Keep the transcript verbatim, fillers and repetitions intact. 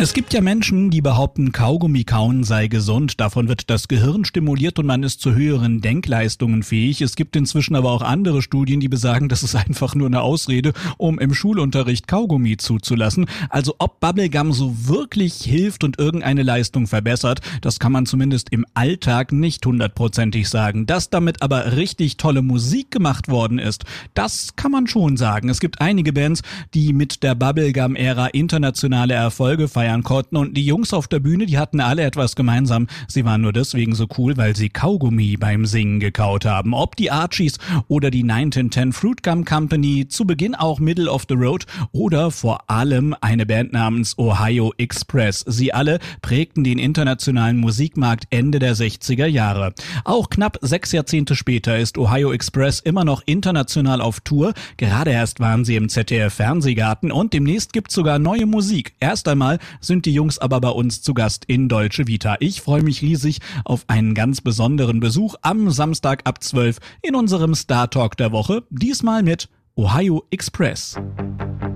Es gibt ja Menschen, die behaupten, Kaugummi kauen sei gesund. Davon wird das Gehirn stimuliert und man ist zu höheren Denkleistungen fähig. Es gibt inzwischen aber auch andere Studien, die besagen, das ist einfach nur eine Ausrede, um im Schulunterricht Kaugummi zuzulassen. Also ob Bubblegum so wirklich hilft und irgendeine Leistung verbessert, das kann man zumindest im Alltag nicht hundertprozentig sagen. Dass damit aber richtig tolle Musik gemacht worden ist, das kann man schon sagen. Es gibt einige Bands, die mit der Bubblegum-Ära internationale Erfolge feiern konnten und die Jungs auf der Bühne, die hatten alle etwas gemeinsam. Sie waren nur deswegen so cool, weil sie Kaugummi beim Singen gekaut haben. Ob die Archies oder die neunzehnhundertzehn Fruit Gum Company, zu Beginn auch Middle of the Road oder vor allem eine Band namens Ohio Express. Sie alle prägten den internationalen Musikmarkt Ende der sechziger Jahre. Auch knapp sechs Jahrzehnte später ist Ohio Express immer noch international auf Tour. Gerade erst waren sie im Z D F-Fernsehgarten und demnächst gibt's sogar neue Musik. Erst einmal sind die Jungs aber bei uns zu Gast in Dolce Vita. Ich freue mich riesig auf einen ganz besonderen Besuch am Samstag ab zwölf in unserem Star Talk der Woche. Diesmal mit Ohio Express.